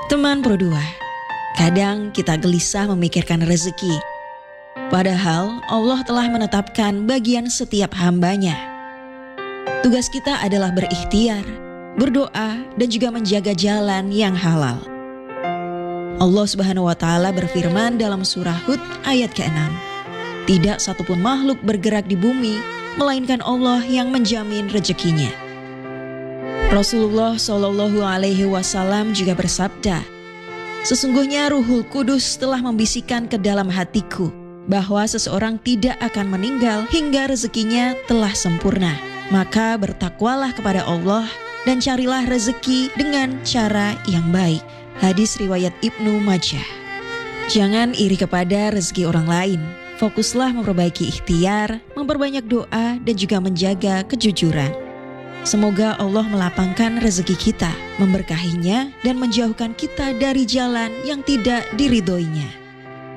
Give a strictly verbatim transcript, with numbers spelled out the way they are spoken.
Teman Pro dua, kadang kita gelisah memikirkan rezeki. Padahal Allah telah menetapkan bagian setiap hambanya. Tugas kita adalah berikhtiar, berdoa, dan juga menjaga jalan yang halal. Allah Subhanahu wa Ta'ala berfirman dalam surah Hud ayat keenam, tidak satupun makhluk bergerak di bumi, melainkan Allah yang menjamin rezekinya. Rasulullah Shallallahu Alaihi Wasallam juga bersabda, sesungguhnya Ruhul Kudus telah membisikkan ke dalam hatiku bahwa seseorang tidak akan meninggal hingga rezekinya telah sempurna. Maka bertakwalah kepada Allah dan carilah rezeki dengan cara yang baik. Hadis riwayat Ibnu Majah. Jangan iri kepada rezeki orang lain. Fokuslah memperbaiki ikhtiar, memperbanyak doa, dan juga menjaga kejujuran. Semoga Allah melapangkan rezeki kita, memberkahinya, dan menjauhkan kita dari jalan yang tidak diridhoinya.